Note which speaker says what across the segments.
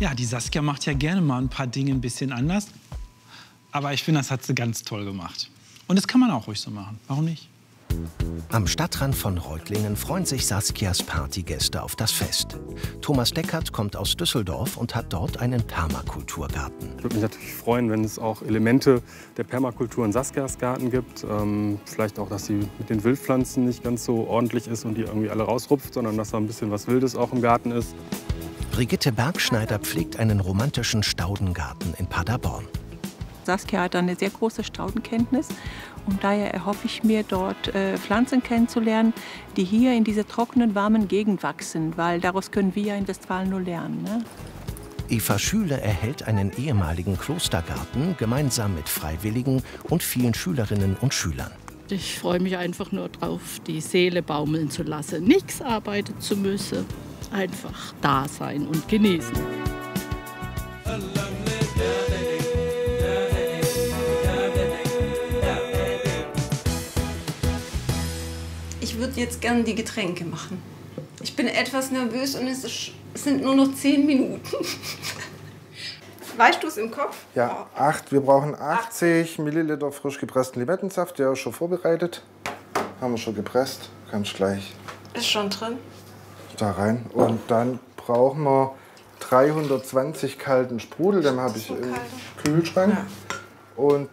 Speaker 1: Ja, die Saskia macht ja gerne mal ein paar Dinge ein bisschen anders. Aber ich finde, das hat sie ganz toll gemacht. Und das kann man auch ruhig so machen. Warum nicht?
Speaker 2: Am Stadtrand von Reutlingen freuen sich Saskias Partygäste auf das Fest. Thomas Deckert kommt aus Düsseldorf und hat dort einen Permakulturgarten.
Speaker 3: Ich würde mich natürlich freuen, wenn es auch Elemente der Permakultur in Saskias Garten gibt. Vielleicht auch, dass sie mit den Wildpflanzen nicht ganz so ordentlich ist und die irgendwie alle rausrupft, sondern dass da ein bisschen was Wildes auch im Garten ist.
Speaker 2: Brigitte Bergschneider pflegt einen romantischen Staudengarten in Paderborn.
Speaker 4: Saskia hat eine sehr große Staudenkenntnis und daher erhoffe ich mir, dort Pflanzen kennenzulernen, die hier in dieser trockenen, warmen Gegend wachsen, weil daraus können wir ja in Westfalen nur lernen. Ne?
Speaker 2: Eva Schüle erhält einen ehemaligen Klostergarten gemeinsam mit Freiwilligen und vielen Schülerinnen und Schülern.
Speaker 5: Ich freue mich einfach nur drauf, die Seele baumeln zu lassen, nichts arbeiten zu müssen, einfach da sein und genießen.
Speaker 6: Ich würde jetzt gerne die Getränke machen. Ich bin etwas nervös und es sind nur noch 10 Minuten. Weißt du es im Kopf?
Speaker 7: Ja, 8. Wir brauchen 80 Milliliter frisch gepressten Limettensaft. Der ist schon vorbereitet. Haben wir schon gepresst. Kannst gleich
Speaker 6: Ist schon drin.
Speaker 7: da rein. Und dann brauchen wir 320 kalten Sprudel. Den habe ich im Kühlschrank. Ja. Und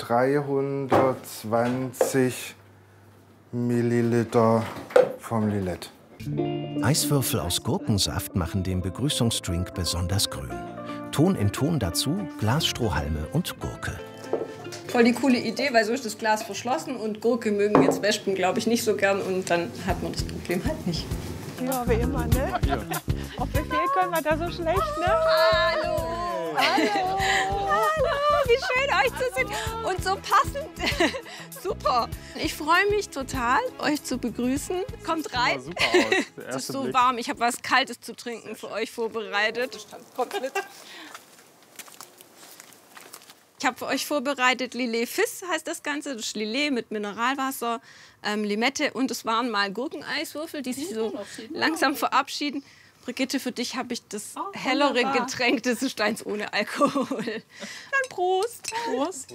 Speaker 7: 320 Milliliter vom Lillet.
Speaker 2: Eiswürfel aus Gurkensaft machen den Begrüßungsdrink besonders grün. Ton in Ton dazu Glasstrohhalme und Gurke.
Speaker 6: Voll die coole Idee, weil so ist das Glas verschlossen und Gurke mögen jetzt Wespen, glaube ich, nicht so gern und dann hat man das Problem halt nicht.
Speaker 4: Ja, wie immer, ne?
Speaker 3: Ja.
Speaker 4: Auf Befehl können wir da so schlecht, ne?
Speaker 6: Hallo!
Speaker 4: Hallo!
Speaker 6: Hallo, wie schön euch zu sehen und so passend. Super. Ich freue mich total, euch zu begrüßen. Kommt rein.
Speaker 3: Super aus.
Speaker 6: Es ist so warm. Ich habe was Kaltes zu trinken für euch vorbereitet. Kommt mit. Ich habe für euch vorbereitet Lillet Fizz heißt das Ganze. Das ist Lillet mit Mineralwasser, Limette und es waren mal Gurkeneiswürfel, die sich so langsam verabschieden. Brigitte, für dich habe ich das hellere Getränk, das ist eins ohne Alkohol. Dann Prost! Prost!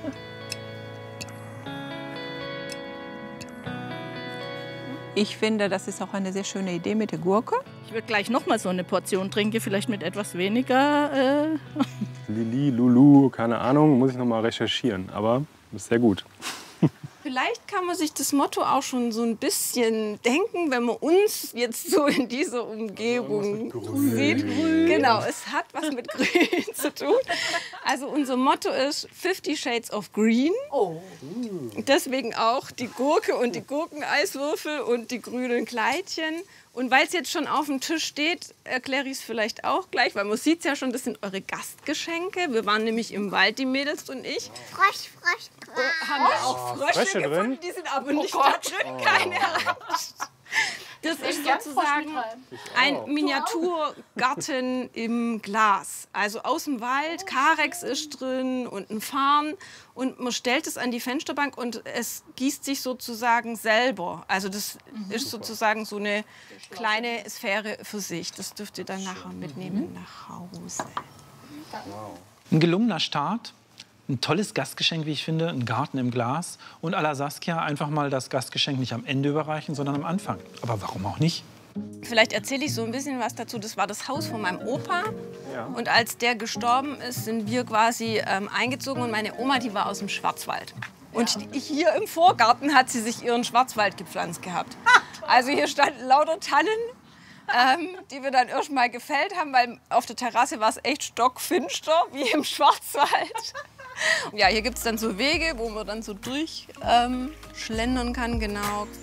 Speaker 4: Ich finde, das ist auch eine sehr schöne Idee mit der Gurke.
Speaker 5: Ich würde gleich noch mal so eine Portion trinken, vielleicht mit etwas weniger.
Speaker 3: Lili, Lulu, keine Ahnung, muss ich noch mal recherchieren, aber ist sehr gut.
Speaker 6: Vielleicht kann man sich das Motto auch schon so ein bisschen denken, wenn man uns jetzt so in dieser Umgebung sieht. Genau, es hat was mit Grün zu tun. Also unser Motto ist 50 Shades of Green. Oh. Deswegen auch die Gurke und die Gurkeneiswürfel und die grünen Kleidchen. Und weil es jetzt schon auf dem Tisch steht, erkläre ich es vielleicht auch gleich, weil man sieht es ja schon, das sind eure Gastgeschenke. Wir waren nämlich im Wald, die Mädels und ich.
Speaker 8: Frosch.
Speaker 6: Haben wir auch Frösche gefunden, die sind aber nicht da drin, keine Angst. Das ist sozusagen ein Miniaturgarten im Glas. Also aus dem Wald, Karex ist drin und ein Farn. Und man stellt es an die Fensterbank und es gießt sich sozusagen selber. Also das ist sozusagen so eine kleine Sphäre für sich. Das dürft ihr dann nachher mitnehmen nach Hause.
Speaker 1: Ein gelungener Start. Ein tolles Gastgeschenk, wie ich finde, ein Garten im Glas. Und à la Saskia einfach mal das Gastgeschenk nicht am Ende überreichen, sondern am Anfang. Aber warum auch nicht?
Speaker 6: Vielleicht erzähle ich so ein bisschen was dazu. Das war das Haus von meinem Opa. Ja. Und als der gestorben ist, sind wir quasi eingezogen. Und meine Oma, die war aus dem Schwarzwald. Und hier im Vorgarten hat sie sich ihren Schwarzwald gepflanzt gehabt. Also hier standen lauter Tannen, die wir dann erst mal gefällt haben, weil auf der Terrasse war es echt stockfinster, wie im Schwarzwald. Ja, hier gibt es dann so Wege, wo man dann so durchschlendern kann, genau.